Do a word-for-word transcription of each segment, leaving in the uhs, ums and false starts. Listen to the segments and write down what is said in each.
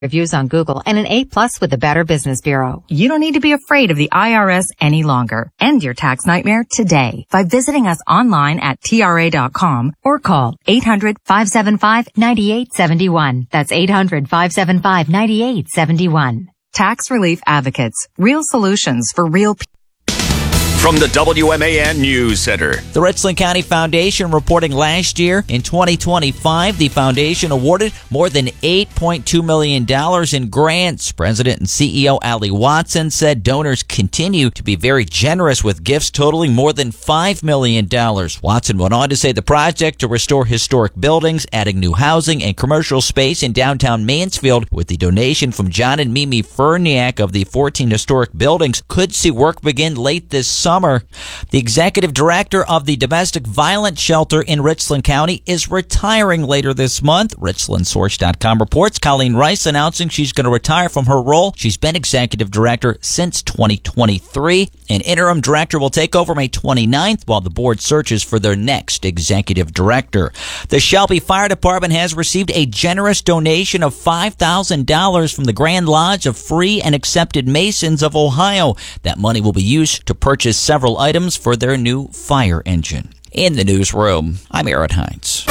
Reviews on Google, and an A plus with the Better Business Bureau. You don't need to be afraid of the I R S any longer. End your tax nightmare today by visiting us online at T R A dot com or call eight hundred, five seven five, nine eight seven one. That's eight hundred, five seven five, nine eight seven one. Tax Relief Advocates. Real solutions for real people. From the W M A N News Center. The Richland County Foundation reporting last year, in twenty twenty-five, the foundation awarded more than eight point two million dollars in grants. President and C E O Allie Watson said donors continue to be very generous with gifts totaling more than five million dollars. Watson went on to say the project to restore historic buildings, adding new housing and commercial space in downtown Mansfield with the donation from John and Mimi Ferniak of the fourteen historic buildings could see work begin late this summer. Summer. The executive director of the domestic violence shelter in Richland County is retiring later this month. Richland Source dot com reports Colleen Rice announcing she's going to retire from her role. She's been executive director since twenty twenty-three. An interim director will take over May twenty-ninth while the board searches for their next executive director. The Shelby Fire Department has received a generous donation of five thousand dollars from the Grand Lodge of Free and Accepted Masons of Ohio. That money will be used to purchase several items for their new fire engine. In the newsroom, I'm Aaron Hines.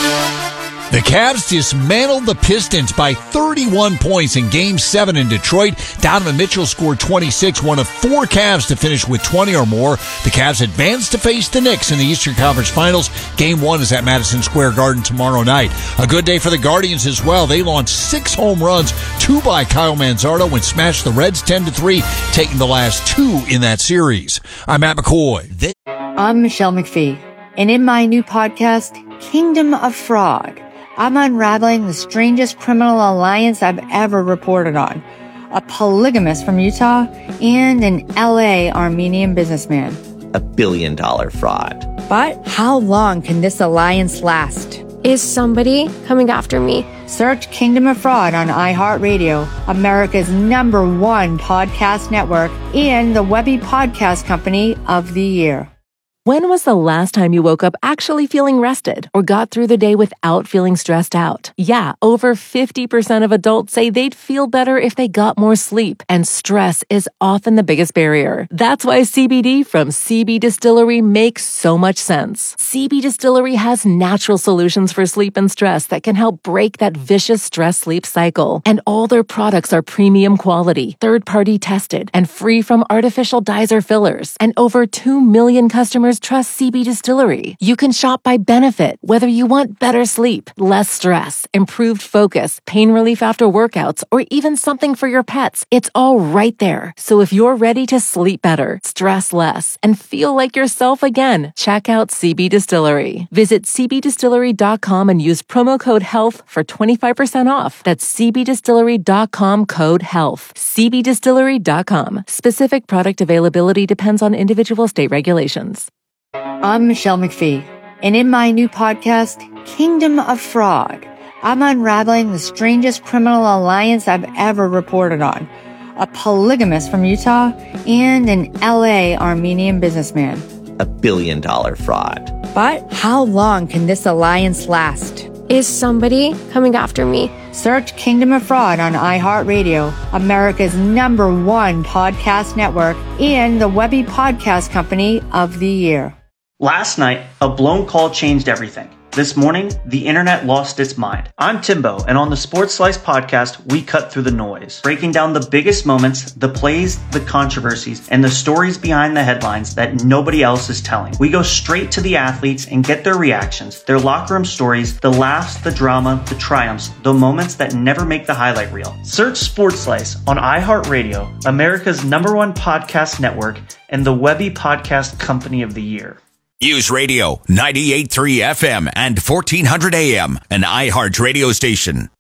The Cavs dismantled the Pistons by thirty-one points in Game seven in Detroit. Donovan Mitchell scored twenty-six, one of four Cavs to finish with twenty or more. The Cavs advance to face the Knicks in the Eastern Conference Finals. Game one is at Madison Square Garden tomorrow night. A good day for the Guardians as well. They launched six home runs, two by Kyle Manzardo, and smashed the Reds ten to three, taking the last two in that series. I'm Matt McCoy. This- I'm Michelle McPhee, and in my new podcast, Kingdom of Fraud, I'm unraveling the strangest criminal alliance I've ever reported on. A polygamist from Utah and an L A Armenian businessman. A billion dollar fraud. But how long can this alliance last? Is somebody coming after me? Search Kingdom of Fraud on iHeartRadio, America's number one podcast network, and the Webby Podcast Company of the Year. When was the last time you woke up actually feeling rested or got through the day without feeling stressed out? Yeah, over fifty percent of adults say they'd feel better if they got more sleep, and stress is often the biggest barrier. That's why C B D from C B Distillery makes so much sense. C B Distillery has natural solutions for sleep and stress that can help break that vicious stress-sleep cycle. And all their products are premium quality, third-party tested, and free from artificial dyes or fillers. And over two million customers trust C B Distillery. You can shop by benefit, whether you want better sleep, less stress, improved focus, pain relief after workouts, or even something for your pets. It's all right there. So if you're ready to sleep better, stress less, and feel like yourself again, check out C B Distillery. Visit C B distillery dot com and use promo code HEALTH for twenty-five percent off. That's C B distillery dot com code HEALTH. C B distillery dot com. Specific product availability depends on individual state regulations. I'm Michelle McPhee, and in my new podcast, Kingdom of Fraud, I'm unraveling the strangest criminal alliance I've ever reported on. A polygamist from Utah and an L A Armenian businessman. A billion dollar fraud. But how long can this alliance last? Is somebody coming after me? Search Kingdom of Fraud on iHeartRadio, America's number one podcast network, and the Webby Podcast Company of the Year. Last night, a blown call changed everything. This morning, the internet lost its mind. I'm Timbo, and on the Sports Slice podcast, we cut through the noise, breaking down the biggest moments, the plays, the controversies, and the stories behind the headlines that nobody else is telling. We go straight to the athletes and get their reactions, their locker room stories, the laughs, the drama, the triumphs, the moments that never make the highlight reel. Search Sports Slice on iHeartRadio, America's number one podcast network, and the Webby Podcast Company of the Year. News Radio, ninety-eight point three F M and fourteen hundred A M, an iHeart radio station.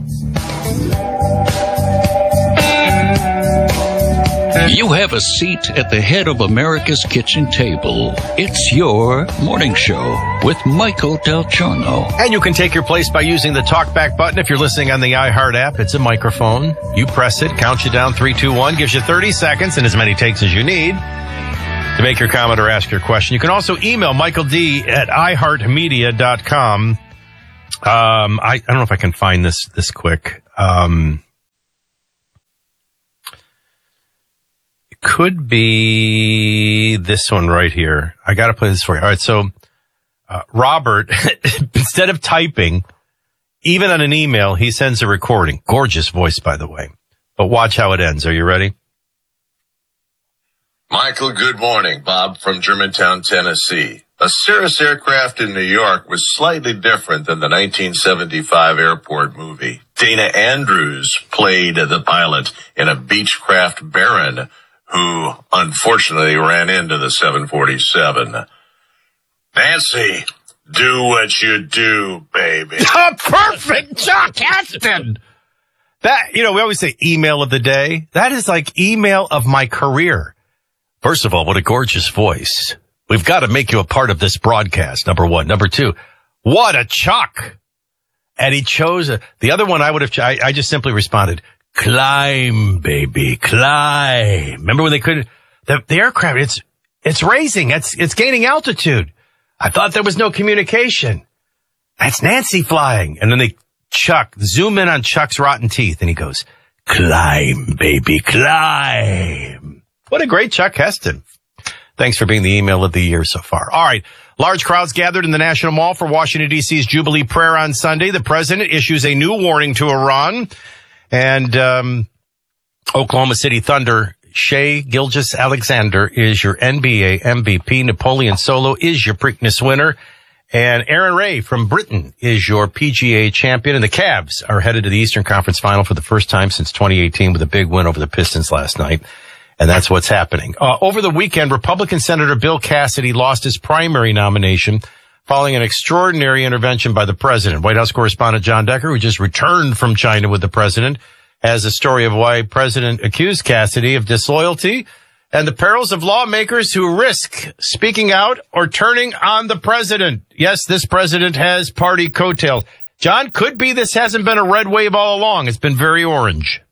You have a seat at the head of America's kitchen table. It's your morning show with Michael Del Giorno. And you can take your place by using the talkback button if you're listening on the iHeart app. It's a microphone. You press it, counts you down, three, two, one, gives you thirty seconds and as many takes as you need to make your comment or ask your question. You can also email Michael D at i heart media dot com. Um, I, I don't know if I can find this this quick. Um, could be this one right here. I got to play this for you. All right. So, uh, Robert, instead of typing, even on an email, he sends a recording. Gorgeous voice, by the way. But watch how it ends. Are you ready? Michael, good morning. Bob from Germantown, Tennessee. A Cirrus aircraft in New York was slightly different than the nineteen seventy-five airport movie. Dana Andrews played the pilot in a Beechcraft Baron who unfortunately ran into the seven forty-seven. Nancy, do what you do, baby. Perfect, Chuck Heston. That, you know, we always say email of the day. That is like email of my career. First of all, what a gorgeous voice. We've got to make you a part of this broadcast, number one. Number two, what a Chuck. And he chose a, the other one I would have, I, I just simply responded, climb, baby, climb. Remember when they couldn't, the, the aircraft, it's, it's raising, it's, it's gaining altitude. I thought there was no communication. That's Nancy flying. And then they, Chuck, zoom in on Chuck's rotten teeth and he goes, climb, baby, climb. What a great Chuck Heston. Thanks for being the email of the year so far. All right. Large crowds gathered in the National Mall for Washington, D C's Jubilee Prayer on Sunday. The president issues a new warning to Iran. And um Oklahoma City Thunder, Shai Gilgeous-Alexander is your N B A M V P. Napoleon Solo is your Preakness winner. And Aaron Ray from Britain is your P G A champion. And the Cavs are headed to the Eastern Conference Final for the first time since twenty eighteen with a big win over the Pistons last night. And that's what's happening. Uh, over the weekend, Republican Senator Bill Cassidy lost his primary nomination following an extraordinary intervention by the president. White House correspondent John Decker, who just returned from China with the president, has a story of why President accused Cassidy of disloyalty and the perils of lawmakers who risk speaking out or turning on the president. Yes, this president has party coattails. John, could be this hasn't been a red wave all along. It's been very orange.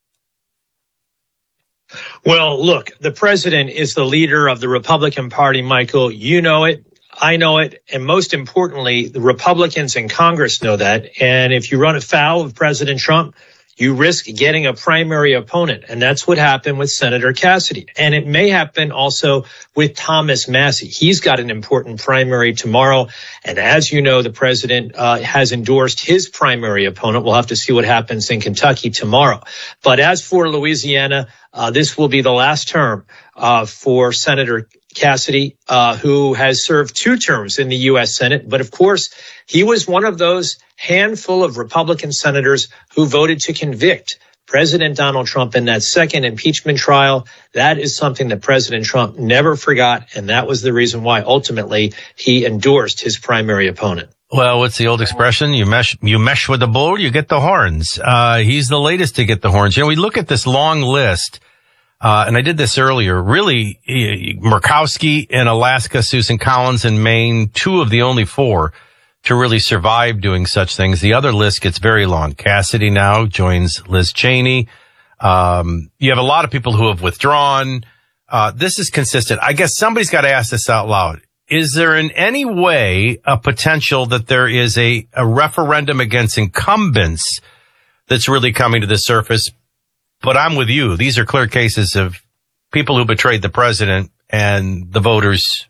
Well, look, the president is the leader of the Republican Party, Michael. You know it. I know it. And most importantly, the Republicans in Congress know that. And if you run afoul of President Trump, you risk getting a primary opponent. And that's what happened with Senator Cassidy. And it may happen also with Thomas Massie. He's got an important primary tomorrow. And as you know, the president uh, has endorsed his primary opponent. We'll have to see what happens in Kentucky tomorrow. But as for Louisiana, uh, this will be the last term uh, for Senator Cassidy, uh, who has served two terms in the U S Senate. But of course, he was one of those handful of Republican senators who voted to convict President Donald Trump in that second impeachment trial. That is something that President Trump never forgot. And that was the reason why ultimately he endorsed his primary opponent. Well, what's the old expression? You mesh, you mesh with the bull, you get the horns. Uh, he's the latest to get the horns. You know, we look at this long list. Uh, and I did this earlier. Really, Murkowski in Alaska, Susan Collins in Maine, two of the only four to really survive doing such things. The other list gets very long. Cassidy now joins Liz Cheney. Um, you have a lot of people who have withdrawn. Uh, this is consistent. I guess somebody's got to ask this out loud. Is there in any way a potential that there is a, a referendum against incumbents that's really coming to the surface? But I'm with you. These are clear cases of people who betrayed the president and the voters,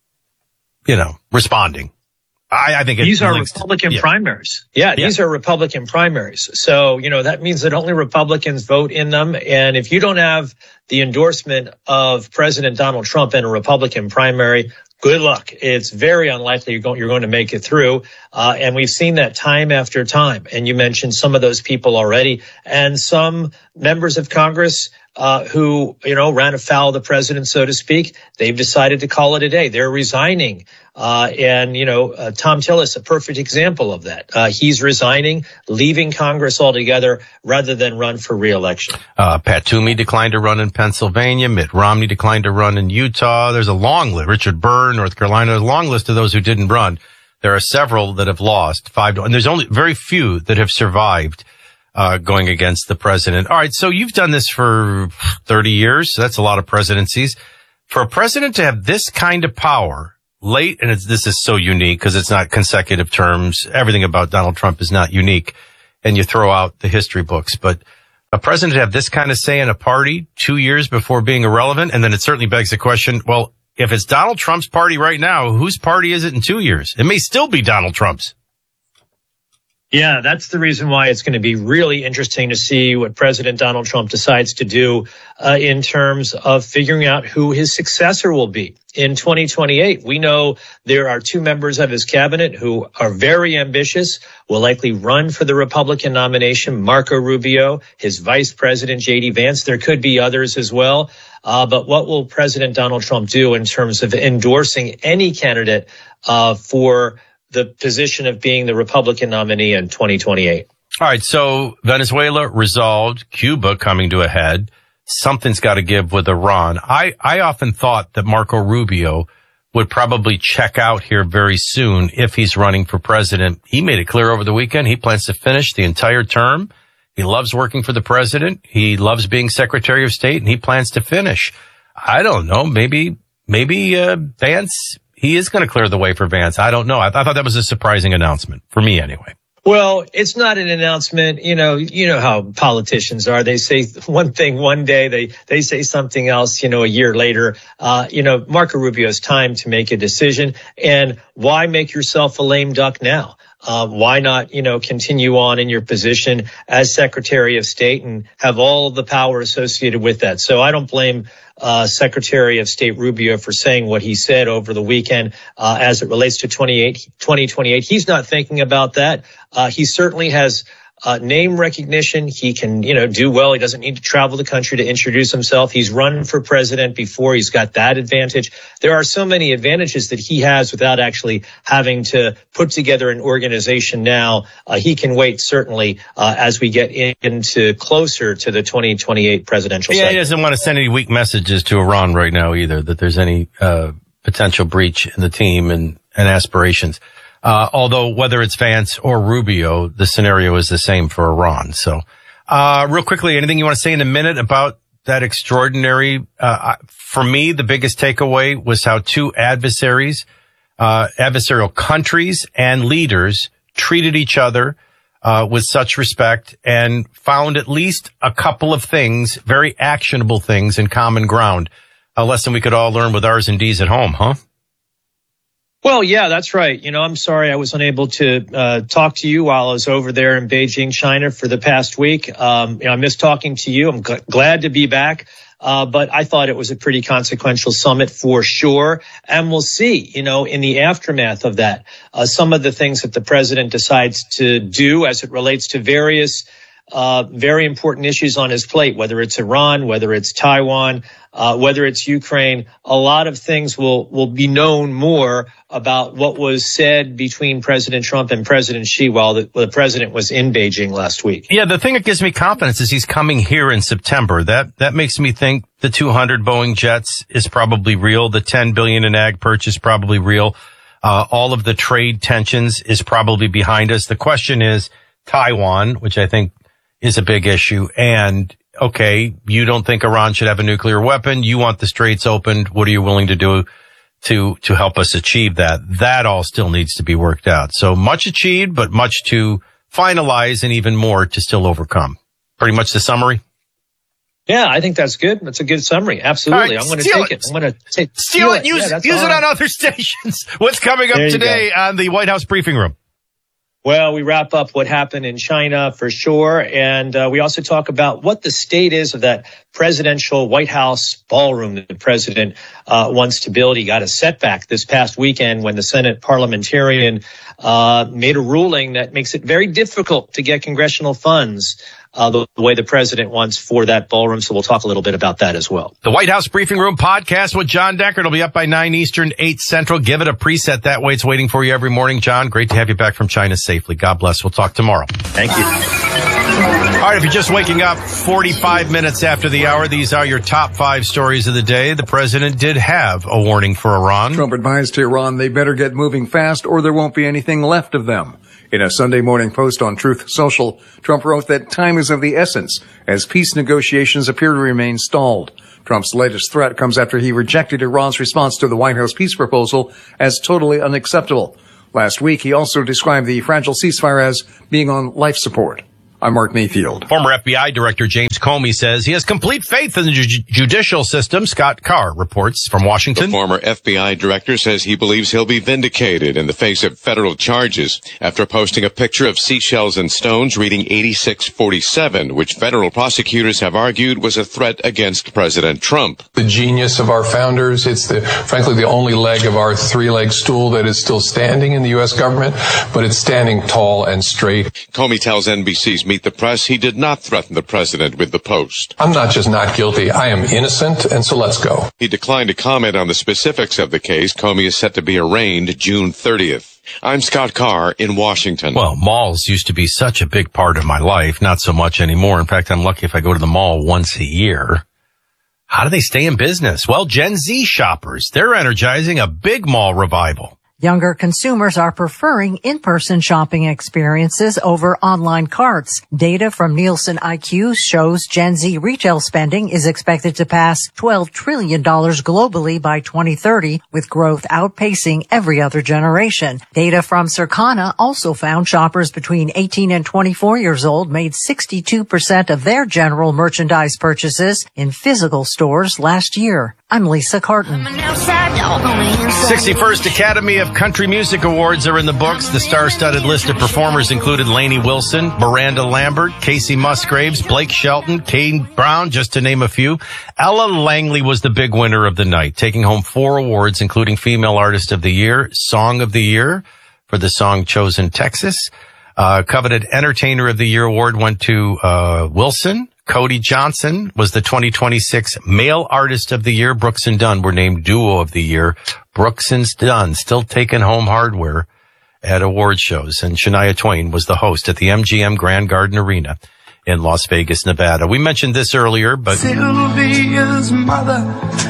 you know, responding. I, I think it these are links, Republican yeah. primaries. Yeah, these yeah. are Republican primaries. So, you know, that means that only Republicans vote in them. And if you don't have the endorsement of President Donald Trump in a Republican primary, good luck. It's very unlikely you're going, you're going to make it through. Uh, and we've seen that time after time. And you mentioned some of those people already, and some members of Congress uh, who, you know, ran afoul of the president, so to speak. They've decided to call it a day. They're resigning. Uh, and, you know, uh, Tom Tillis, a perfect example of that. Uh, he's resigning, leaving Congress altogether rather than run for re-election. Uh, Pat Toomey declined to run in Pennsylvania. Mitt Romney declined to run in Utah. There's a long list. Richard Burr, North Carolina, a long list of those who didn't run. There are several that have lost five, and there's only very few that have survived, uh, going against the president. All right. So you've done this for thirty years. So that's a lot of presidencies. For a president to have this kind of power late, and it's, this is so unique because it's not consecutive terms. Everything about Donald Trump is not unique, and you throw out the history books, but a president have this kind of say in a party two years before being irrelevant? And then it certainly begs the question, well, if it's Donald Trump's party right now, whose party is it in two years? It may still be Donald Trump's. Yeah, that's the reason why it's going to be really interesting to see what President Donald Trump decides to do uh, in terms of figuring out who his successor will be in twenty twenty-eight. We know there are two members of his cabinet who are very ambitious, will likely run for the Republican nomination, Marco Rubio, his vice president, J D Vance. There could be others as well. Uh, but what will President Donald Trump do in terms of endorsing any candidate uh, for the position of being the Republican nominee in twenty twenty-eight? All right, so Venezuela resolved, Cuba coming to a head. Something's got to give with Iran. I, I often thought that Marco Rubio would probably check out here very soon if he's running for president. He made it clear over the weekend he plans to finish the entire term. He loves working for the president. He loves being Secretary of State, and he plans to finish. I don't know, maybe, maybe, uh, Vance, he is going to clear the way for Vance. I don't know. I, I thought that was a surprising announcement for me anyway. Well, it's not an announcement. You know, you know how politicians are. They say one thing one day, they, they say something else, you know, a year later. Uh, you know, Marco Rubio's time to make a decision. And why make yourself a lame duck now? Uh, why not, you know, continue on in your position as Secretary of State and have all of the power associated with that? So I don't blame uh Secretary of State Rubio for saying what he said over the weekend uh as it relates to twenty twenty-eight. He's not thinking about that. Uh he certainly has uh name recognition. He can, you know, do well. He doesn't need to travel the country to introduce himself. He's run for president before. He's got that advantage. There are so many advantages that he has without actually having to put together an organization now. Uh, he can wait, certainly, uh, as we get in, into closer to the twenty twenty-eight presidential Yeah, cycle. he doesn't want to send any weak messages to Iran right now either, that there's any uh potential breach in the team and, and aspirations. Uh, although whether it's Vance or Rubio, the scenario is the same for Iran. So, uh, real quickly, anything you want to say in a minute about that extraordinary, uh, for me, the biggest takeaway was how two adversaries, uh, adversarial countries and leaders treated each other, uh, with such respect and found at least a couple of things, very actionable things in common ground. A lesson we could all learn with R's and D's at home, huh? Well, yeah, that's right. You know, I'm sorry I was unable to uh talk to you while I was over there in Beijing, China for the past week. Um, you know, I missed talking to you. I'm g- glad to be back. Uh, but I thought it was a pretty consequential summit for sure. And we'll see, you know, in the aftermath of that, uh, some of the things that the president decides to do as it relates to various Uh, very important issues on his plate, whether it's Iran, whether it's Taiwan, uh, whether it's Ukraine. A lot of things will, will be known more about what was said between President Trump and President Xi while the, the president was in Beijing last week. Yeah, the thing that gives me confidence is he's coming here in September. That, that makes me think the two hundred Boeing jets is probably real. The ten billion in ag purchase probably real. Uh, all of the trade tensions is probably behind us. The question is Taiwan, which I think is a big issue. And, okay, you don't think Iran should have a nuclear weapon. You want the straits opened. What are you willing to do to, to help us achieve that? That all still needs to be worked out. So much achieved, but much to finalize and even more to still overcome. Pretty much the summary. Yeah, I think that's good. That's a good summary. Absolutely. Right, I'm going to take it. it. I'm going to take steal it. it. Use, yeah, use it right. on other stations. What's coming up today go. on the White House briefing room? Well, we wrap up what happened in China for sure. And uh, we also talk about what the state is of that presidential White House ballroom that the president uh, wants to build. He got a setback this past weekend when the Senate parliamentarian uh, made a ruling that makes it very difficult to get congressional funds uh, the, the way the president wants for that ballroom. So we'll talk a little bit about that as well. The White House Briefing Room podcast with John Decker. It'll be up by nine Eastern, eight Central. Give it a preset. That way it's waiting for you every morning. John, great to have you back from China safely. God bless. We'll talk tomorrow. Thank you. All right, if you're just waking up forty-five minutes after the hour, these are your top five stories of the day. The president did have a warning for Iran. Trump advised to Iran they better get moving fast or there won't be anything left of them. In a Sunday morning post on Truth Social, Trump wrote that time is of the essence as peace negotiations appear to remain stalled. Trump's latest threat comes after he rejected Iran's response to the White House peace proposal as totally unacceptable. Last week, he also described the fragile ceasefire as being on life support. I'm Mark Mayfield. Former F B I Director James Comey says he has complete faith in the ju- judicial system. Scott Carr reports from Washington. The former F B I director says he believes he'll be vindicated in the face of federal charges after posting a picture of seashells and stones reading eighty-six forty-seven, which federal prosecutors have argued was a threat against President Trump. The genius of our founders. It's the, frankly, the only leg of our three-leg stool that is still standing in the U S government, but it's standing tall and straight. Comey tells N B C's Meet the Press he did not threaten the president with the post. I'm not just not guilty, I am innocent, and so let's go. He declined to comment on the specifics of the case. Comey is set to be arraigned June thirtieth. I'm Scott Carr in Washington. Well, malls used to be such a big part of my life, not so much anymore. In fact, I'm lucky if I go to the mall once a year. How do they stay in business? Well, Gen Z shoppers, they're energizing a big mall revival. Younger consumers are preferring in-person shopping experiences over online carts. Data from Nielsen I Q shows Gen Z retail spending is expected to pass twelve trillion dollars globally by twenty thirty, with growth outpacing every other generation. Data from Circana also found shoppers between eighteen and twenty-four years old made sixty-two percent of their general merchandise purchases in physical stores last year. I'm Lisa Carton. sixty-first Academy of Country Music Awards are in the books. The star-studded list of performers included Lainey Wilson, Miranda Lambert, Casey Musgraves, Blake Shelton, Kane Brown, just to name a few. Ella Langley was the big winner of the night, taking home four awards, including Female Artist of the Year, Song of the Year for the song Chosen Texas. Uh, coveted Entertainer of the Year award went to uh Wilson. Cody Johnson was the twenty twenty-six Male Artist of the Year. Brooks and Dunn were named Duo of the Year. Brooks and Dunn still taking home hardware at award shows. And Shania Twain was the host at the M G M Grand Garden Arena in Las Vegas, Nevada. We mentioned this earlier, but Sylvia's mother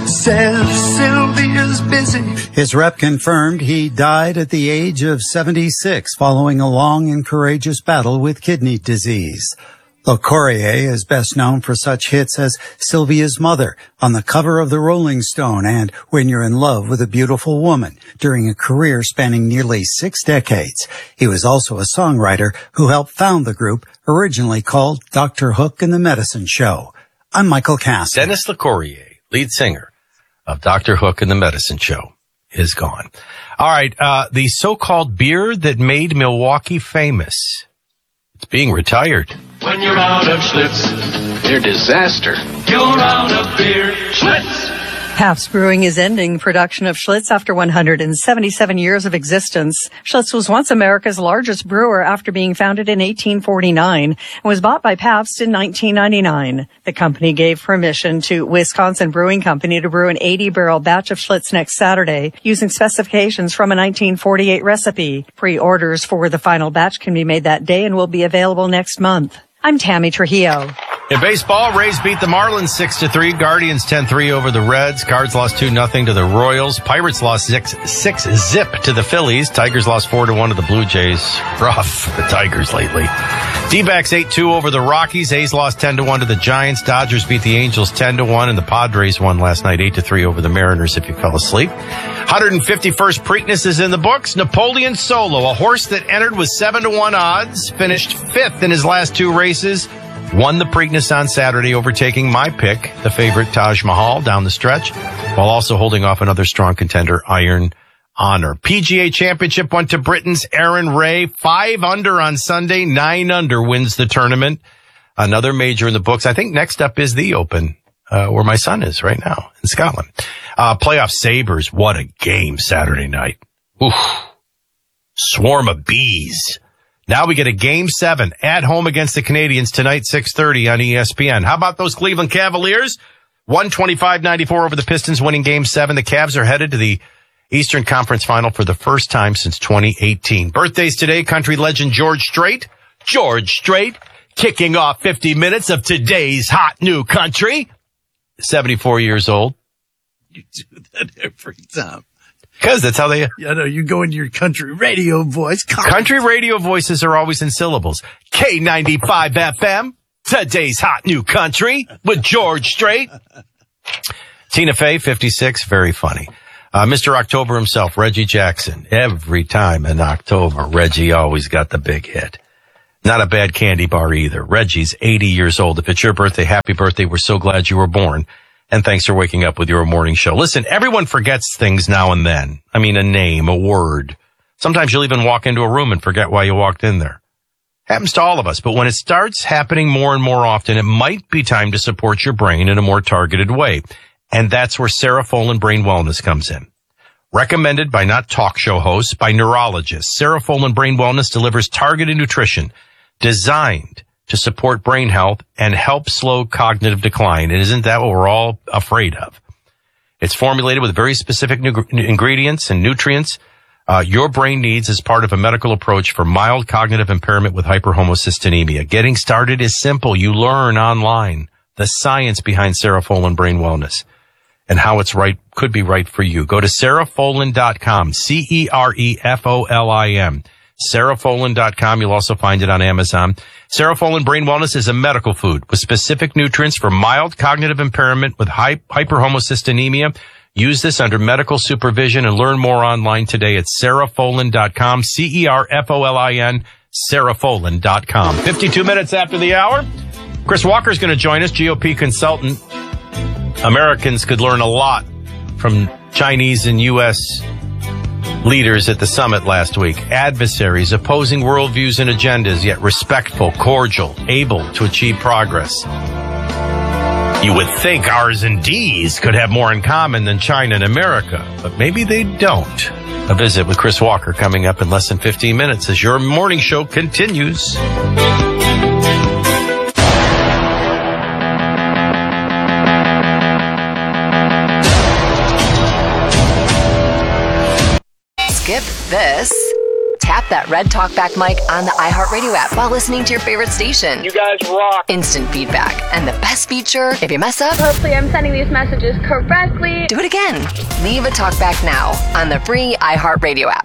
says Sylvia's busy. His rep confirmed he died at the age of seventy-six following a long and courageous battle with kidney disease. LaCourrier is best known for such hits as Sylvia's Mother, on the cover of the Rolling Stone, and When You're in Love with a Beautiful Woman, during a career spanning nearly six decades. He was also a songwriter who helped found the group, originally called Doctor Hook and the Medicine Show. I'm Michael Cass. Dennis LaCourrier, lead singer of Doctor Hook and the Medicine Show, is gone. All right, uh, the so-called beer that made Milwaukee famous. It's being retired. When you're out of Schlitz, they're disaster. You're out of beer, Schlitz. Pabst Brewing is ending production of Schlitz after one hundred seventy-seven years of existence. Schlitz was once America's largest brewer after being founded in eighteen forty-nine and was bought by Pabst in nineteen ninety-nine. The company gave permission to Wisconsin Brewing Company to brew an eighty-barrel batch of Schlitz next Saturday using specifications from a nineteen forty-eight recipe. Pre-orders for the final batch can be made that day and will be available next month. I'm Tammy Trujillo. In baseball, Rays beat the Marlins six to three. Guardians ten three over the Reds. Cards lost two nothing to the Royals. Pirates lost six six zip to the Phillies. Tigers lost four to one to the Blue Jays. Rough for the Tigers lately. D-backs eight two over the Rockies. A's lost ten to one to the Giants. Dodgers beat the Angels ten to one, and the Padres won last night eight to three over the Mariners if you fell asleep. one hundred fifty-first Preakness is in the books. Napoleon Solo, a horse that entered with seven to one odds, finished fifth in his last two races. Won the Preakness on Saturday, overtaking my pick, the favorite Taj Mahal, down the stretch, while also holding off another strong contender, Iron Honor. P G A Championship went to Britain's Aaron Ray. Five under on Sunday, nine under wins the tournament. Another major in the books. I think next up is the Open, uh, where my son is right now in Scotland. Uh, playoff Sabres. What a game Saturday night. Oof. Swarm of bees. Now we get a game seven at home against the Canadiens tonight, six thirty on E S P N. How about those Cleveland Cavaliers? one twenty-five ninety-four over the Pistons, winning game seven. The Cavs are headed to the Eastern Conference Final for the first time since twenty eighteen. Birthdays today, country legend George Strait. George Strait kicking off fifty minutes of today's hot new country. seventy-four years old. You do that every time. Because that's how they... Yeah, no, you go into your country radio voice. Country radio voices are always in syllables. K ninety-five F M, today's hot new country with George Strait. Tina Fey, fifty-six, very funny. Uh, Mister October himself, Reggie Jackson. Every time in October, Reggie always got the big hit. Not a bad candy bar either. Reggie's eighty years old. If it's your birthday, happy birthday. We're so glad you were born. And thanks for waking up with your morning show. Listen, everyone forgets things now and then. I mean, a name, a word. Sometimes you'll even walk into a room and forget why you walked in there. Happens to all of us. But when it starts happening more and more often, it might be time to support your brain in a more targeted way. And that's where Serofolin Brain Wellness comes in. Recommended by not talk show hosts, by neurologists, Serofolin Brain Wellness delivers targeted nutrition designed to support brain health and help slow cognitive decline. And isn't that what we're all afraid of? It's formulated with very specific nu- ingredients and nutrients uh, your brain needs as part of a medical approach for mild cognitive impairment with hyperhomocystinemia. Getting started is simple. You learn online the science behind Serofolin Brain Wellness and how it's right, could be right for you. Go to Serofolin dot com, C E R E F O L I N. Serofolin dot com. You'll also find it on Amazon. Serofolin Brain Wellness is a medical food with specific nutrients for mild cognitive impairment with hy- hyperhomocystinemia. Use this under medical supervision and learn more online today at Serofolin dot com, C E R F O L I N, Serofolin dot com. fifty-two minutes after the hour, Chris Walker is going to join us, G O P consultant. Americans could learn a lot from Chinese and U S leaders at the summit last week. Adversaries, opposing worldviews and agendas, yet respectful, cordial, able to achieve progress. You would think R's and D's could have more in common than China and America, but maybe they don't. A visit with Chris Walker coming up in less than fifteen minutes as your morning show continues. Skip this. Tap that red talkback mic on the iHeartRadio app while listening to your favorite station. You guys rock. Instant feedback. And the best feature, if you mess up, hopefully I'm sending these messages correctly. Do it again. Leave a talkback now on the free iHeartRadio app.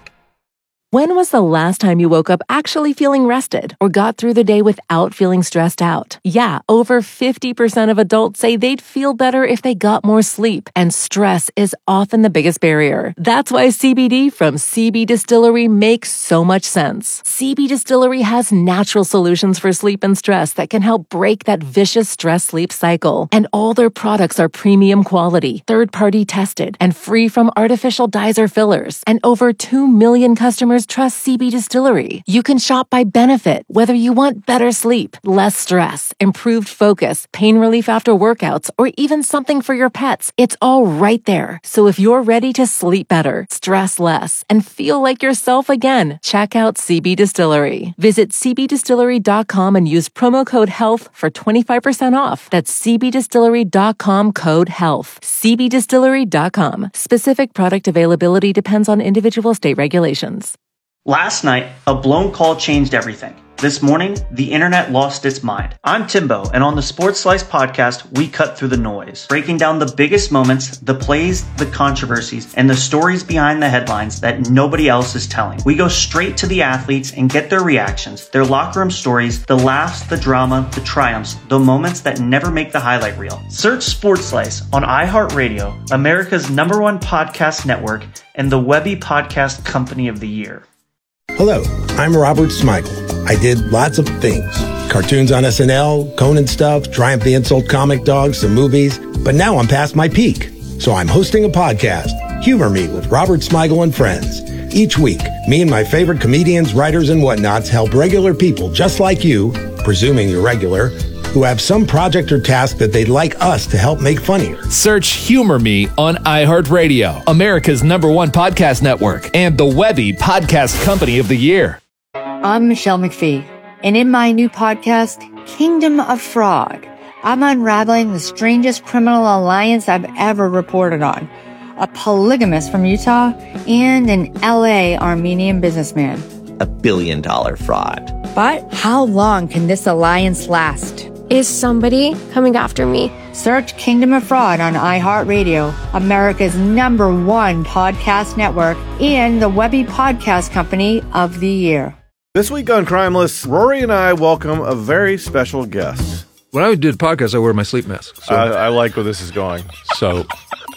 When was the last time you woke up actually feeling rested or got through the day without feeling stressed out? Yeah, over fifty percent of adults say they'd feel better if they got more sleep, and stress is often the biggest barrier. That's why C B D from C B Distillery makes so much sense. C B Distillery has natural solutions for sleep and stress that can help break that vicious stress-sleep cycle. And all their products are premium quality, third-party tested, and free from artificial dyes or fillers. And over two million customers trust C B Distillery. You can shop by benefit, whether you want better sleep, less stress, improved focus, pain relief after workouts, or even something for your pets. It's all right there. So if you're ready to sleep better, stress less, and feel like yourself again, check out C B Distillery. Visit C B distillery dot com and use promo code HEALTH for twenty-five percent off. That's C B distillery dot com code HEALTH. C B distillery dot com. Specific product availability depends on individual state regulations. Last night, a blown call changed everything. This morning, the internet lost its mind. I'm Timbo, and on the Sports Slice podcast, we cut through the noise, breaking down the biggest moments, the plays, the controversies, and the stories behind the headlines that nobody else is telling. We go straight to the athletes and get their reactions, their locker room stories, the laughs, the drama, the triumphs, the moments that never make the highlight reel. Search Sports Slice on iHeartRadio, America's number one podcast network, and the Webby Podcast Company of the Year. Hello, I'm Robert Smigel. I did lots of things. Cartoons on S N L, Conan stuff, Triumph the Insult comic dogs, some movies. But now I'm past my peak. So I'm hosting a podcast, Humor Me with Robert Smigel and Friends. Each week, me and my favorite comedians, writers, and whatnots help regular people just like you, presuming you're regular, who have some project or task that they'd like us to help make funnier. Search Humor Me on iHeartRadio, America's number one podcast network, and the Webby Podcast Company of the Year. I'm Michelle McPhee, and in my new podcast, Kingdom of Fraud, I'm unraveling the strangest criminal alliance I've ever reported on. A polygamist from Utah and an L A Armenian businessman. A billion dollar fraud. But how long can this alliance last? Is somebody coming after me? Search Kingdom of Fraud on iHeartRadio, America's number one podcast network, and the Webby Podcast Company of the Year. This week on Crimeless, Rory and I welcome a very special guest. When I do the podcast, I wear my sleep mask. So. I, I like where this is going. So,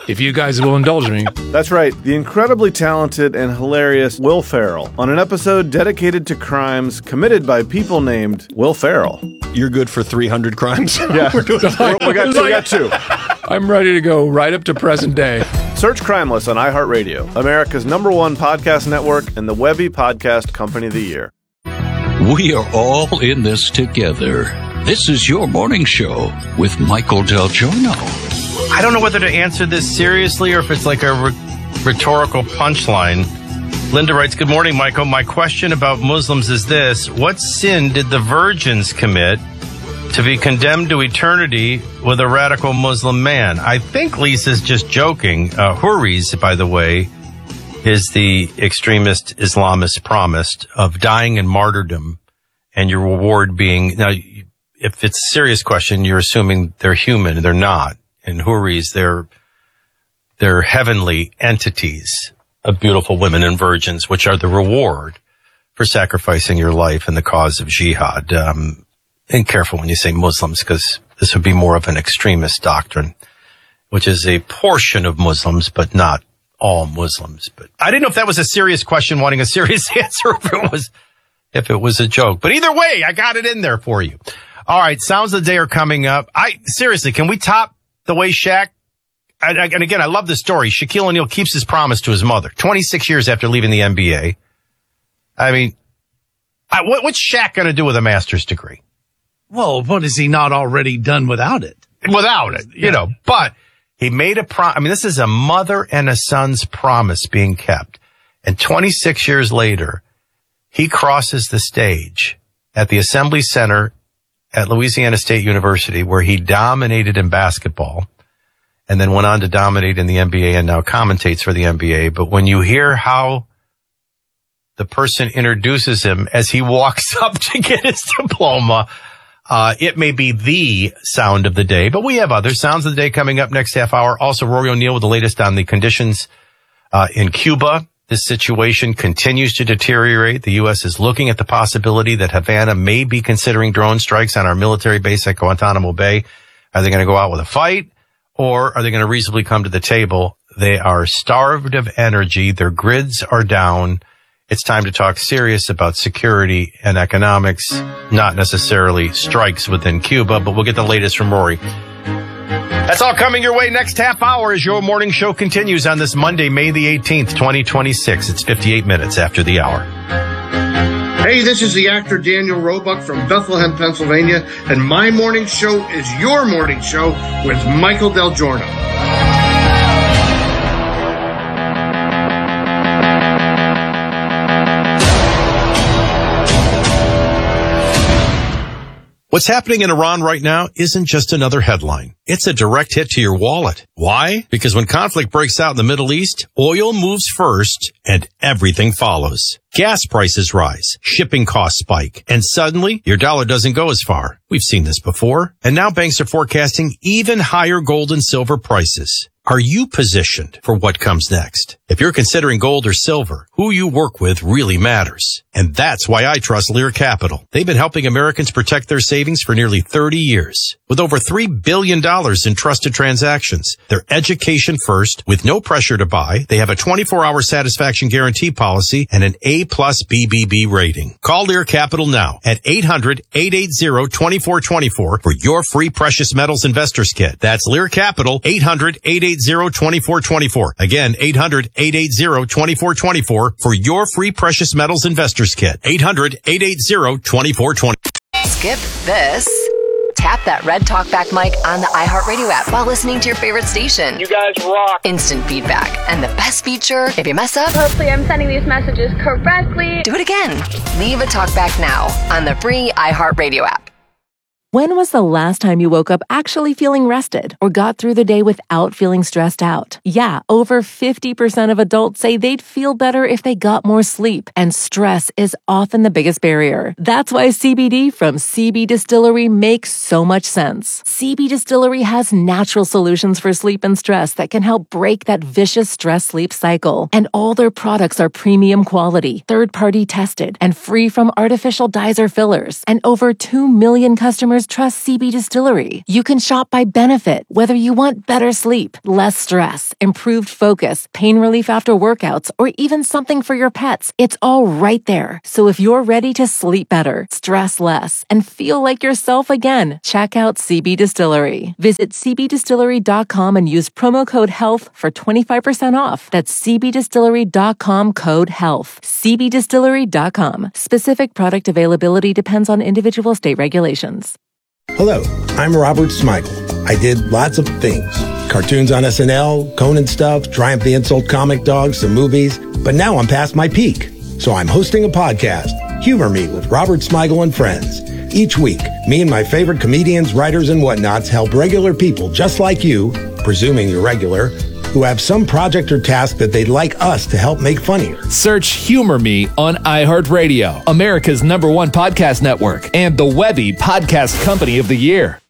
if you guys will indulge me. That's right, the incredibly talented and hilarious Will Ferrell on an episode dedicated to crimes committed by people named Will Ferrell. You're good for three hundred crimes? Yeah, we got, we got two. I'm ready to go right up to present day. Search Crimeless on iHeartRadio, America's number one podcast network and the Webby Podcast Company of the Year. We are all in this together. This is your morning show with Michael Del Giorno. I don't know whether to answer this seriously or if it's like a r- rhetorical punchline. Linda writes, good morning, Michael. My question about Muslims is this. What sin did the virgins commit to be condemned to eternity with a radical Muslim man? I think Lisa's just joking. Uh, Houris, by the way, is the extremist Islamist promised of dying in martyrdom and your reward being... Now, if it's a serious question, you're assuming they're human. They're not. And Houris, they're, they're heavenly entities of beautiful women and virgins, which are the reward for sacrificing your life in the cause of jihad. Um, and careful when you say Muslims, because this would be more of an extremist doctrine, which is a portion of Muslims, but not all Muslims. But I didn't know if that was a serious question, wanting a serious answer, if it was, if it was a joke. But either way, I got it in there for you. All right, sounds of the day are coming up. I seriously, can we top the way Shaq? And, and again, I love the story. Shaquille O'Neal keeps his promise to his mother. twenty-six years after leaving the N B A. I mean, I, what, what's Shaq going to do with a master's degree? Well, what is he not already done without it? Without it, you yeah. know. But he made a promise. I mean, this is a mother and a son's promise being kept. And twenty-six years later, he crosses the stage at the Assembly Center at Louisiana State University, where he dominated in basketball and then went on to dominate in the N B A and now commentates for the N B A. But when you hear how the person introduces him as he walks up to get his diploma, uh, it may be the sound of the day. But we have other sounds of the day coming up next half hour. Also, Rory O'Neill with the latest on the conditions uh, in Cuba. This situation continues to deteriorate. The U S is looking at the possibility that Havana may be considering drone strikes on our military base at Guantanamo Bay. Are they going to go out with a fight, or are they going to reasonably come to the table? They are starved of energy. Their grids are down. It's time to talk serious about security and economics, not necessarily strikes within Cuba, but we'll get the latest from Rory. That's all coming your way next half hour as your morning show continues on this Monday, May the eighteenth, twenty twenty-six. It's fifty-eight minutes after the hour. Hey, this is the actor Daniel Roebuck from Bethlehem, Pennsylvania, and my morning show is your morning show with Michael Del Giorno. What's happening in Iran right now isn't just another headline. It's a direct hit to your wallet. Why? Because when conflict breaks out in the Middle East, oil moves first and everything follows. Gas prices rise, shipping costs spike, and suddenly your dollar doesn't go as far. We've seen this before. And now banks are forecasting even higher gold and silver prices. Are you positioned for what comes next? If you're considering gold or silver, who you work with really matters. And that's why I trust Lear Capital. They've been helping Americans protect their savings for nearly thirty years. With over three billion dollars in trusted transactions, they're education first with no pressure to buy. They have a twenty-four hour satisfaction guarantee policy and an A plus B B B rating. Call Lear Capital now at eight hundred, eight eight zero, two four two four for your free precious metals investors kit. That's Lear Capital, eight hundred, eight eight zero, two four two four. Again, eight hundred, eight eight zero, two four two four for your free precious metals investors kit. eight hundred, eight eight zero, two four two four. Skip this. Tap that red talkback mic on the iHeartRadio app while listening to your favorite station. You guys rock. Instant feedback. And the best feature, if you mess up, hopefully I'm sending these messages correctly. Do it again. Leave a talkback now on the free iHeartRadio app. When was the last time you woke up actually feeling rested or got through the day without feeling stressed out? Yeah, over fifty percent of adults say they'd feel better if they got more sleep, and stress is often the biggest barrier. That's why C B D from C B Distillery makes so much sense. C B Distillery has natural solutions for sleep and stress that can help break that vicious stress-sleep cycle. And all their products are premium quality, third-party tested, and free from artificial dyes or fillers. And over two million customers customers trust C B Distillery. You can shop by benefit, whether you want better sleep, less stress, improved focus, pain relief after workouts, or even something for your pets. It's all right there. So if you're ready to sleep better, stress less, and feel like yourself again, check out C B Distillery. Visit c b distillery dot com and use promo code HEALTH for twenty-five percent off. That's c b distillery dot com code HEALTH. c b distillery dot com. Specific product availability depends on individual state regulations. Hello, I'm Robert Smigel. I did lots of things. Cartoons on S N L, Conan stuff, Triumph the Insult comic dogs, some movies. But now I'm past my peak. So I'm hosting a podcast, Humor Me with Robert Smigel and Friends. Each week, me and my favorite comedians, writers, and whatnots help regular people just like you, presuming you're regular, who have some project or task that they'd like us to help make funnier. Search Humor Me on iHeartRadio, America's number one podcast network, and the Webby Podcast Company of the Year.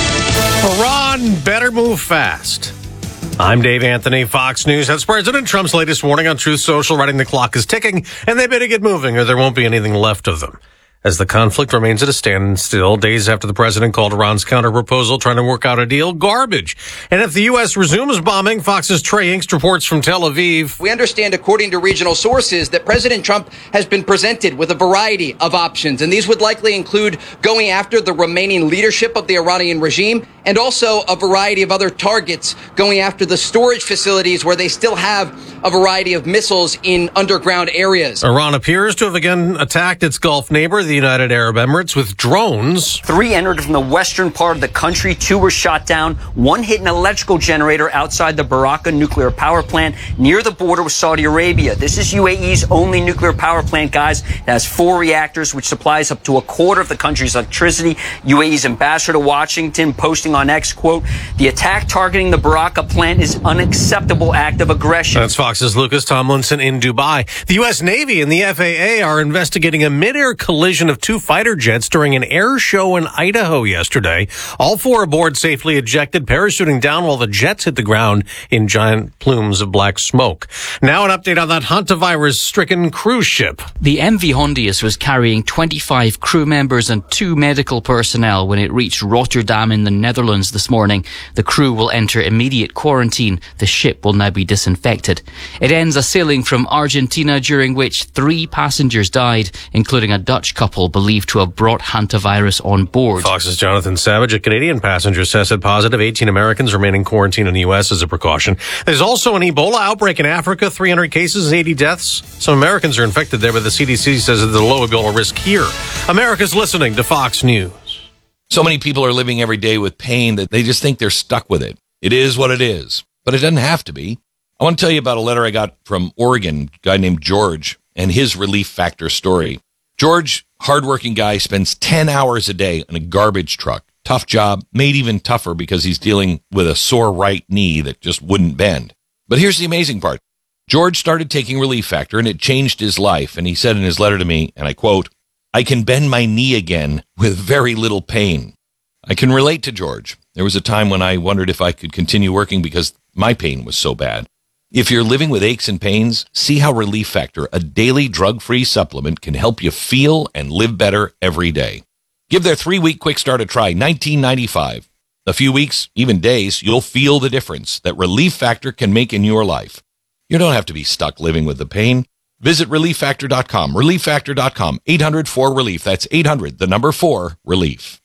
Iran better move fast. I'm Dave Anthony, Fox News. That's President Trump's latest warning on Truth Social, writing the clock is ticking, and they better get moving or there won't be anything left of them. As the conflict remains at a standstill days after the president called Iran's counter-proposal trying to work out a deal garbage. And if the U S resumes bombing, Fox's Trey Inkst reports from Tel Aviv. We understand, according to regional sources, that President Trump has been presented with a variety of options, and these would likely include going after the remaining leadership of the Iranian regime and also a variety of other targets, going after the storage facilities where they still have a variety of missiles in underground areas. Iran appears to have again attacked its Gulf neighbor, the United Arab Emirates, with drones. Three entered from the western part of the country. Two were shot down. One hit an electrical generator outside the Baraka nuclear power plant near the border with Saudi Arabia. This is U A E's only nuclear power plant, guys. It has four reactors, which supplies up to a quarter of the country's electricity. U A E's ambassador to Washington posting on X, quote, "The attack targeting the Baraka plant is unacceptable act of aggression." That's Fox's Lucas Tomlinson in Dubai. The U S Navy and the F A A are investigating a mid-air collision of two fighter jets during an air show in Idaho yesterday. All four aboard safely ejected, parachuting down while the jets hit the ground in giant plumes of black smoke. Now an update on that hantavirus-stricken cruise ship. The M V Hondius was carrying twenty-five crew members and two medical personnel when it reached Rotterdam in the Netherlands this morning. The crew will enter immediate quarantine. The ship will now be disinfected. It ends a sailing from Argentina during which three passengers died, including a Dutch couple believed to have brought hantavirus on board. Fox's Jonathan Savage. A Canadian passenger tested positive. eighteen Americans remain in quarantine in the U S as a precaution. There's also an Ebola outbreak in Africa, three hundred cases and eighty deaths. Some Americans are infected there, but the C D C says there's a low Ebola risk here. America's listening to Fox News. So many people are living every day with pain that they just think they're stuck with it. It is what it is, but it doesn't have to be. I want to tell you about a letter I got from Oregon, a guy named George, and his Relief Factor story. George, hardworking guy, spends ten hours a day in a garbage truck. Tough job, made even tougher because he's dealing with a sore right knee that just wouldn't bend. But here's the amazing part. George started taking Relief Factor, and it changed his life. And he said in his letter to me, and I quote, "I can bend my knee again with very little pain." I can relate to George. There was a time when I wondered if I could continue working because my pain was so bad. If you're living with aches and pains, see how Relief Factor, a daily drug-free supplement, can help you feel and live better every day. Give their three-week quick start a try, nineteen ninety-five. A few weeks, even days, you'll feel the difference that Relief Factor can make in your life. You don't have to be stuck living with the pain. Visit relief factor dot com, relief factor dot com, eight hundred four relief. That's eight hundred, the number four, relief.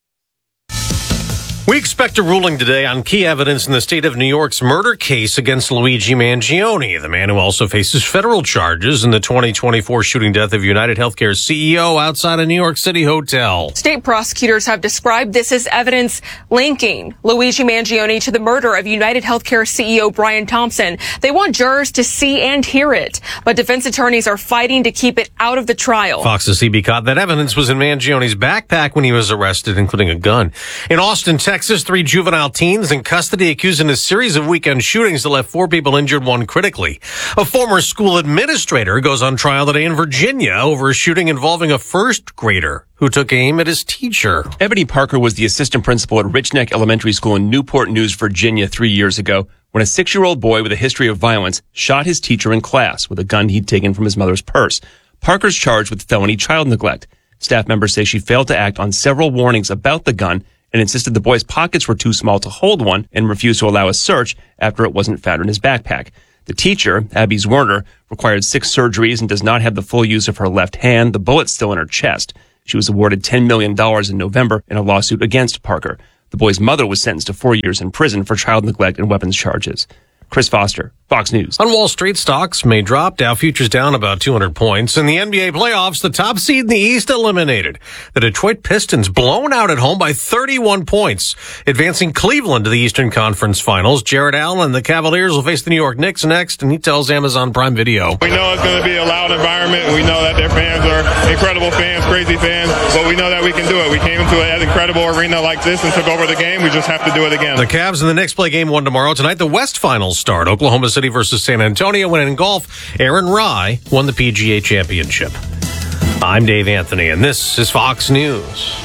We expect a ruling today on key evidence in the state of New York's murder case against Luigi Mangione, the man who also faces federal charges in the twenty twenty-four shooting death of United Healthcare's C E O outside a New York City hotel. State prosecutors have described this as evidence linking Luigi Mangione to the murder of United Healthcare C E O Brian Thompson. They want jurors to see and hear it, but defense attorneys are fighting to keep it out of the trial. Fox's C B caught that evidence was in Mangione's backpack when he was arrested, including a gun. In Austin, Texas, Texas, three juvenile teens in custody accused in a series of weekend shootings that left four people injured, one critically. A former school administrator goes on trial today in Virginia over a shooting involving a first grader who took aim at his teacher. Ebony Parker was the assistant principal at Rich Neck Elementary School in Newport News, Virginia, three years ago when a six-year-old boy with a history of violence shot his teacher in class with a gun he'd taken from his mother's purse. Parker's charged with felony child neglect. Staff members say she failed to act on several warnings about the gun and insisted the boy's pockets were too small to hold one and refused to allow a search after it wasn't found in his backpack. The teacher, Abby Zwerner, required six surgeries and does not have the full use of her left hand. The bullet's still in her chest. She was awarded ten million dollars in November in a lawsuit against Parker. The boy's mother was sentenced to four years in prison for child neglect and weapons charges. Chris Foster, Fox News. On Wall Street, stocks may drop. Dow futures down about two hundred points. In the N B A playoffs, the top seed in the East eliminated. The Detroit Pistons blown out at home by thirty-one points. Advancing Cleveland to the Eastern Conference Finals. Jared Allen and the Cavaliers will face the New York Knicks next, and he tells Amazon Prime Video. We know it's going to be a loud environment. We know that their fans are incredible fans, crazy fans, but we know that we can do it. We came into an incredible arena like this and took over the game. We just have to do it again. The Cavs and the Knicks play game one tomorrow. Tonight, the West Finals start. Oklahoma City versus San Antonio. When in golf, Aaron Rye won the P G A Championship. I'm Dave Anthony, and this is Fox News.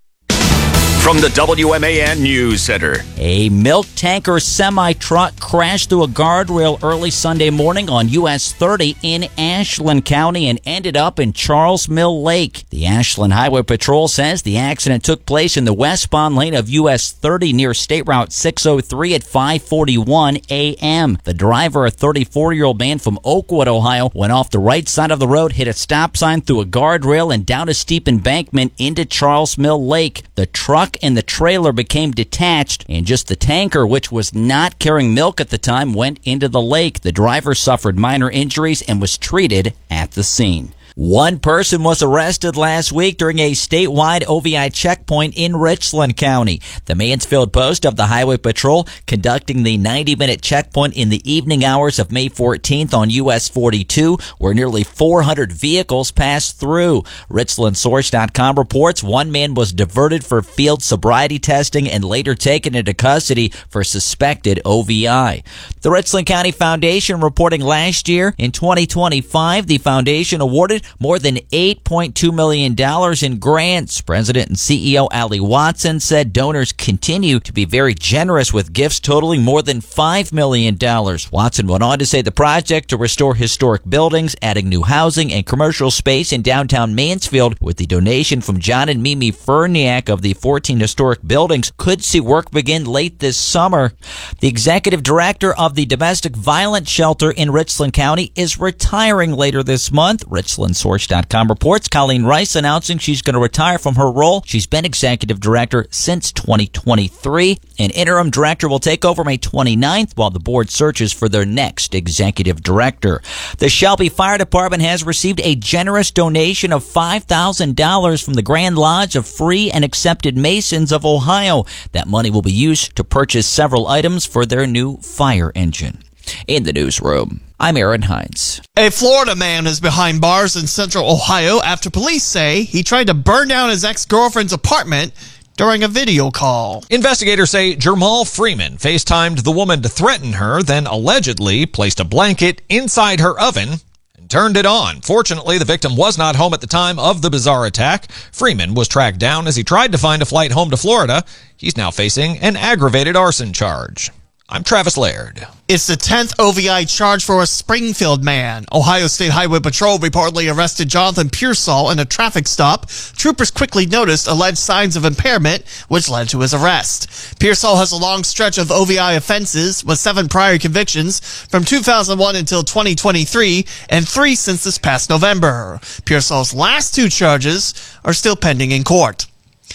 From the W M A N News Center. A milk tanker semi-truck crashed through a guardrail early Sunday morning on U S thirty in Ashland County and ended up in Charles Mill Lake. The Ashland Highway Patrol says the accident took place in the westbound lane of U S thirty near State Route six oh three at five forty-one a.m. The driver, a thirty-four-year-old man from Oakwood, Ohio, went off the right side of the road, hit a stop sign, through a guardrail, and down a steep embankment into Charles Mill Lake. The truck and the trailer became detached, and just the tanker, which was not carrying milk at the time, went into the lake. The driver suffered minor injuries and was treated at the scene. One person was arrested last week during a statewide O V I checkpoint in Richland County. The Mansfield Post of the Highway Patrol conducting the ninety-minute checkpoint in the evening hours of May fourteenth on U S forty-two, where nearly four hundred vehicles passed through. Richland Source dot com reports one man was diverted for field sobriety testing and later taken into custody for suspected O V I. The Richland County Foundation reporting last year, in twenty twenty-five, the foundation awarded more than eight point two million dollars in grants. President and C E O Ali Watson said donors continue to be very generous with gifts totaling more than five million dollars. Watson went on to say the project to restore historic buildings, adding new housing and commercial space in downtown Mansfield with the donation from John and Mimi Ferniak of the fourteen historic buildings could see work begin late this summer. The executive director of the domestic violence shelter in Richland County is retiring later this month. Richland Source dot com reports Colleen Rice announcing she's going to retire from her role. She's been executive director since twenty twenty-three. An interim director will take over May twenty-ninth while the board searches for their next executive director. The Shelby Fire Department has received a generous donation of five thousand dollars from the Grand Lodge of Free and Accepted Masons of Ohio. That money will be used to purchase several items for their new fire engine. In the newsroom, I'm Aaron Hines. A Florida man is behind bars in central Ohio after police say he tried to burn down his ex-girlfriend's apartment during a video call. Investigators say Jermal Freeman FaceTimed the woman to threaten her, then allegedly placed a blanket inside her oven and turned it on. Fortunately, the victim was not home at the time of the bizarre attack. Freeman was tracked down as he tried to find a flight home to Florida. He's now facing an aggravated arson charge. I'm Travis Laird. It's the tenth O V I charge for a Springfield man. Ohio State Highway Patrol reportedly arrested Jonathan Pearsall in a traffic stop. Troopers quickly noticed alleged signs of impairment, which led to his arrest. Pearsall has a long stretch of O V I offenses with seven prior convictions from two thousand one until twenty twenty-three and three since this past November. Pearsall's last two charges are still pending in court.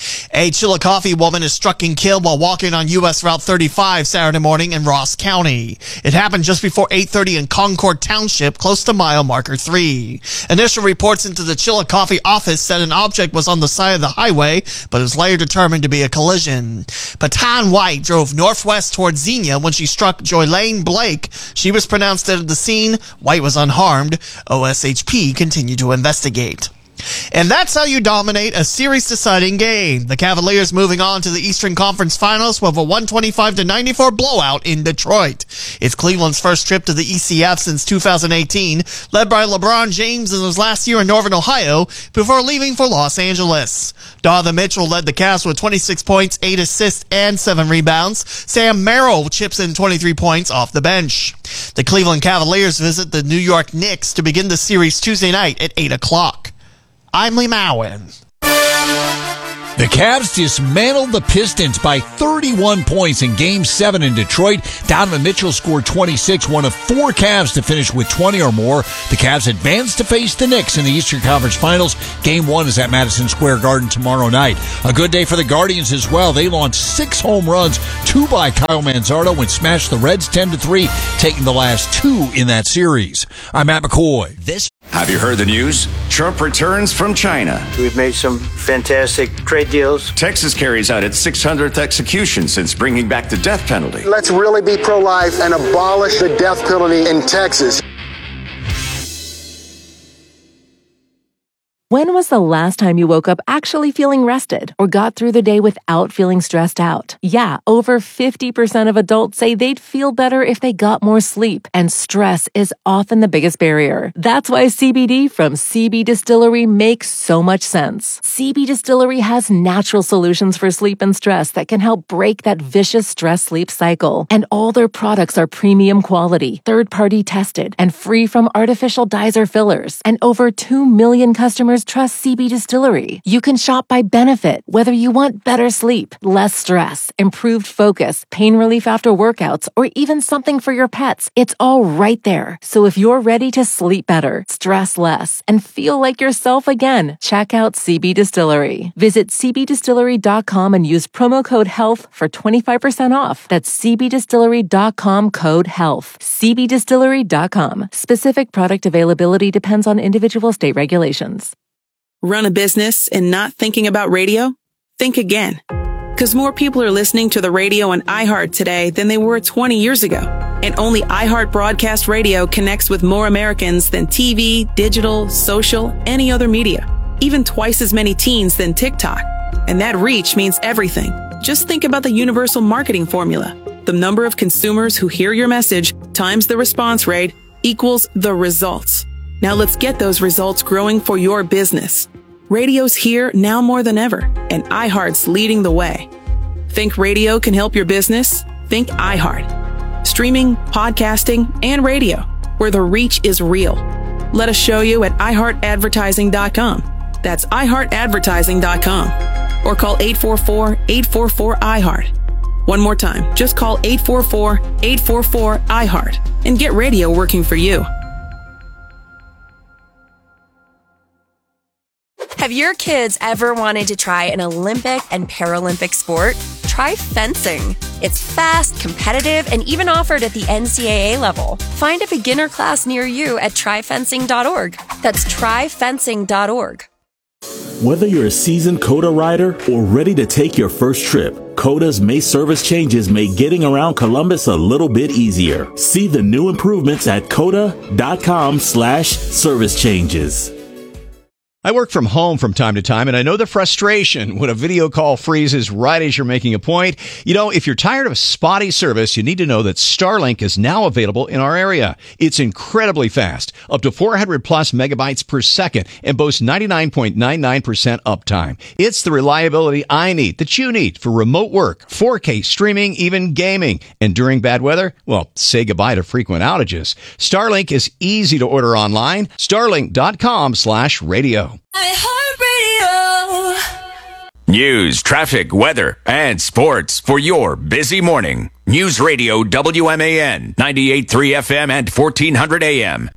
A Chillicothe woman is struck and killed while walking on U S Route thirty-five Saturday morning in Ross County. It happened just before eight thirty in Concord Township, close to mile marker three. Initial reports into the Chillicothe office said an object was on the side of the highway, but it was later determined to be a collision. Patan White drove northwest towards Xenia when she struck Joylene Blake. She was pronounced dead at the scene. White was unharmed. O S H P continued to investigate. And that's how you dominate a series-deciding game. The Cavaliers moving on to the Eastern Conference Finals with a one twenty-five to ninety-four blowout in Detroit. It's Cleveland's first trip to the E C F since two thousand eighteen, led by LeBron James in his last year in Northern Ohio before leaving for Los Angeles. Donovan Mitchell led the Cavs with twenty-six points, eight assists, and seven rebounds. Sam Merrill chips in twenty-three points off the bench. The Cleveland Cavaliers visit the New York Knicks to begin the series Tuesday night at eight o'clock. I'm Lee Mowen. The Cavs dismantled the Pistons by thirty-one points in Game seven in Detroit. Donovan Mitchell scored twenty-six, one of four Cavs to finish with twenty or more. The Cavs advance to face the Knicks in the Eastern Conference Finals. Game one is at Madison Square Garden tomorrow night. A good day for the Guardians as well. They launched six home runs, two by Kyle Manzardo, and smashed the Reds ten to three, taking the last two in that series. I'm Matt McCoy. This Have you heard the news? Trump returns from China. We've made some fantastic trade deals. Texas carries out its six hundredth execution since bringing back the death penalty. Let's really be pro-life and abolish the death penalty in Texas. When was the last time you woke up actually feeling rested or got through the day without feeling stressed out? Yeah, over fifty percent of adults say they'd feel better if they got more sleep, and stress is often the biggest barrier. That's why C B D from C B Distillery makes so much sense. C B Distillery has natural solutions for sleep and stress that can help break that vicious stress-sleep cycle. And all their products are premium quality, third-party tested, and free from artificial dyes or fillers. And over two million customers trust C B Distillery. You can shop by benefit, whether you want better sleep, less stress, improved focus, pain relief after workouts, or even something for your pets. It's all right there. So if you're ready to sleep better, stress less, and feel like yourself again, check out C B Distillery. Visit c b distillery dot com and use promo code HEALTH for twenty-five percent off. That's c b distillery dot com code HEALTH. c b distillery dot com. Specific product availability depends on individual state regulations. Run a business and not thinking about radio? Think again. Because more people are listening to the radio on iHeart today than they were twenty years ago. And only iHeart Broadcast Radio connects with more Americans than T V, digital, social, any other media. Even twice as many teens than TikTok. And that reach means everything. Just think about the universal marketing formula. The number of consumers who hear your message times the response rate equals the results. Now let's get those results growing for your business. Radio's here now more than ever, and iHeart's leading the way. Think radio can help your business? Think iHeart. Streaming, podcasting, and radio, where the reach is real. Let us show you at i heart advertising dot com. That's i heart advertising dot com. Or call eight four four, eight four four, I heart. One more time, just call eight four four, eight four four, I heart and get radio working for you. Have your kids ever wanted to try an Olympic and Paralympic sport? Try fencing. It's fast, competitive, and even offered at the N C double A level. Find a beginner class near you at try fencing dot org. That's try fencing dot org. Whether you're a seasoned COTA rider or ready to take your first trip, COTA's May service changes make getting around Columbus a little bit easier. See the new improvements at cota dot com slash service changes. I work from home from time to time, and I know the frustration when a video call freezes right as you're making a point. You know, if you're tired of spotty service, you need to know that Starlink is now available in our area. It's incredibly fast, up to four hundred plus megabytes per second, and boasts ninety-nine point nine nine percent uptime. It's the reliability I need, that you need, for remote work, four K streaming, even gaming. And during bad weather, well, say goodbye to frequent outages. Starlink is easy to order online. starlink dot com slash radio. News, traffic, weather, and sports for your busy morning. News Radio W M A N, ninety-eight point three F M and fourteen hundred A M.